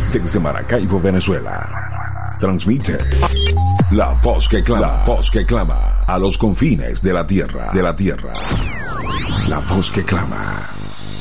desde Maracaibo, Venezuela. Transmite La Voz que Clama, La Voz que Clama, a los confines de la tierra, La Voz que Clama.